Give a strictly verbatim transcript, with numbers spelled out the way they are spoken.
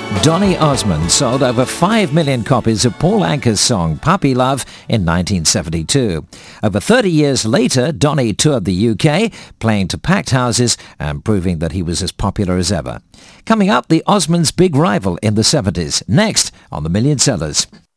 Donny Osmond sold over five million copies of Paul Anka's song Puppy Love in nineteen seventy-two. Over thirty years later, Donny toured the U K, playing to packed houses and proving that he was as popular as ever. Coming up, the Osmonds' big rival in the seventies, next on The Million Sellers.